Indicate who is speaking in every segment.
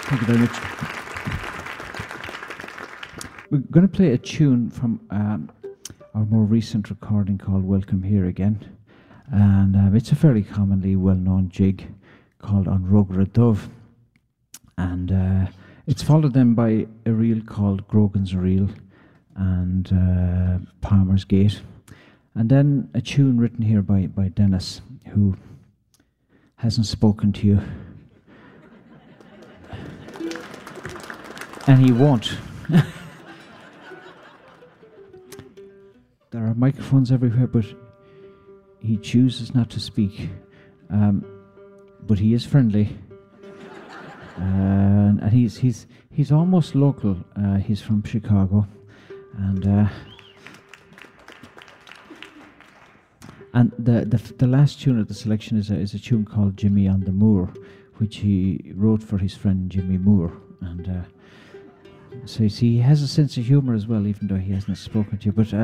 Speaker 1: Thank you very much. We're going to play a tune from our more recent recording called Welcome Here Again. And it's a fairly commonly well-known jig called On Rogra Dove. And it's followed then by a reel called Grogan's Reel and Palmer's Gate. And then a tune written here by Dennis, who hasn't spoken to you. And he won't. There are microphones everywhere, but he chooses not to speak. But he is friendly. And he's almost local. He's from Chicago. And the last tune of the selection is a tune called Jimmy on the Moor, which he wrote for his friend Jimmy Moore. And so you see, he has a sense of humour as well, even though he hasn't spoken to you. But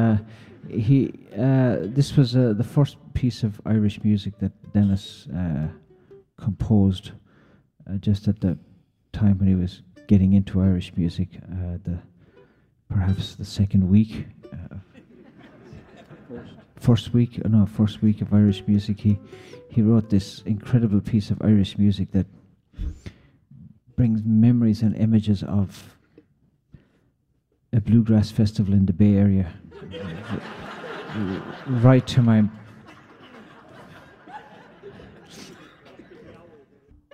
Speaker 1: this was the first piece of Irish music that Dennis composed just at the time when he was getting into Irish music, perhaps the second week. First week of Irish music, he wrote this incredible piece of Irish music that brings memories and images of a bluegrass festival in the Bay Area right to